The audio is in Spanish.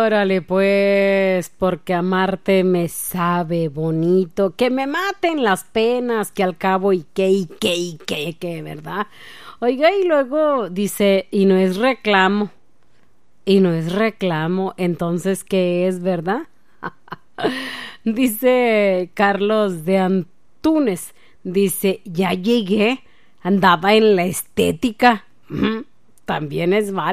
Órale, pues, porque amarte me sabe bonito, que me maten las penas, que al cabo y qué, ¿verdad? Oiga, y luego dice, y no es reclamo, entonces, ¿qué es, verdad? Dice Carlos de Antunes, dice, ya llegué, andaba en la estética. También es válido.